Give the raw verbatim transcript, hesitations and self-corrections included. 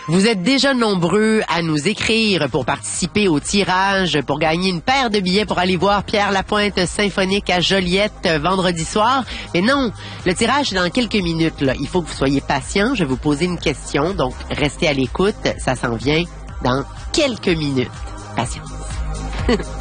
Vous êtes déjà nombreux à nous écrire pour participer au tirage, pour gagner une paire de billets pour aller voir Pierre Lapointe symphonique à Joliette vendredi soir. Mais non, le tirage est dans quelques minutes, là. Il faut que vous soyez patient. Je vais vous poser une question, donc restez à l'écoute. Ça s'en vient dans quelques minutes. Patience.